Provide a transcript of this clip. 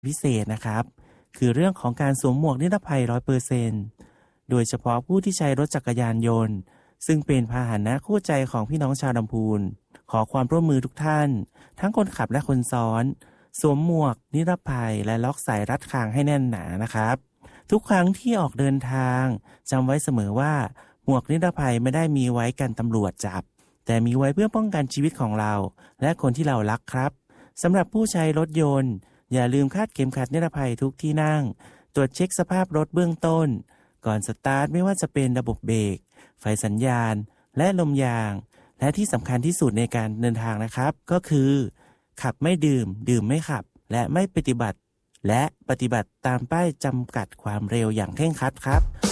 พิเศษนะครับคือเรื่องของการสวมหมวกนิรภัย100%โดยเฉพาะผู้ที่ใช้รถจักรยานยนต์ซึ่งเป็นพาหนะคู่ใจของพี่น้องชาวลำพูนขอความร่วมมือทุกท่านทั้งคนขับและคนซ้อนสวมหมวกนิรภัยและล็อกสายรัดคางให้แน่นหนานะครับทุกครั้งที่ออกเดินทางจำไว้เสมอว่าหมวกนิรภัยไม่ได้มีไว้กันตำรวจจับแต่มีไว้เพื่อป้องกันชีวิตของเราและคนที่เรารักครับสำหรับผู้ใช้รถยนต์อย่าลืมคาดเข็มขัดนิรภัยทุกที่นั่งตรวจเช็คสภาพรถเบื้องต้นก่อนสตาร์ทไม่ว่าจะเป็นระบบเบรกไฟสัญญาณและลมยางและที่สำคัญที่สุดในการเดินทางนะครับก็คือขับไม่ดื่มไม่ขับและไม่ปฏิบัติตามป้ายจำกัดความเร็วอย่างเคร่งครัดครับ